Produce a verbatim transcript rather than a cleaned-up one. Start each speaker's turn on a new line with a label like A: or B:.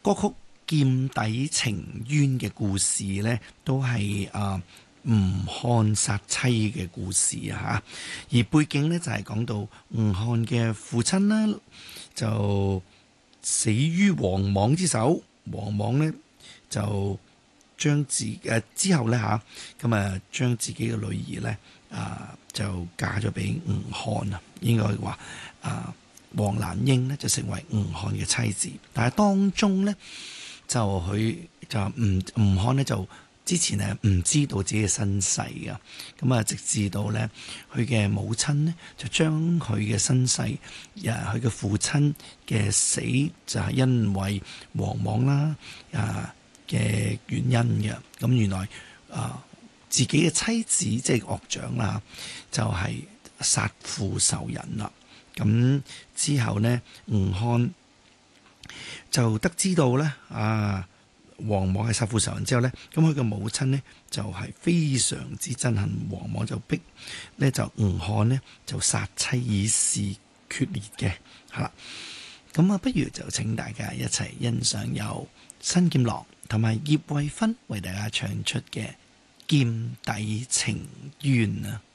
A: 歌曲《劍底情冤》嘅故事呢，都係啊吳漢殺妻嘅故事啊，而背景呢，就係、是、講到吳漢嘅父親呢，就死於王莽之手，王莽呢，就將自誒、啊、之後呢，嚇咁啊將自己嘅女兒呢，啊就嫁咗俾吳漢啊，應該話啊黃蘭英呢，就成為吳漢嘅妻子，但係當中呢，就佢就吳吳漢呢，就之前呢唔知道自己嘅身世啊，咁啊直至到呢，佢嘅母親呢，就將佢嘅身世誒佢嘅父親嘅死就係因為王莽啦啊嘅原因嘅，咁原來啊自己嘅妻子即係樂長啦，就係、是、殺父仇人啦。咁之後呢，吳漢就得知到咧啊王莽係殺父仇人之後呢，咁佢嘅母親呢，就係、是、非常之憎恨王莽，就逼呢，就吳漢呢，就殺妻以示決裂嘅，係啦。咁啊，不如就請大家一齊欣賞由新劍郎同埋葉慧芬為大家唱出嘅《劍底情冤》啊！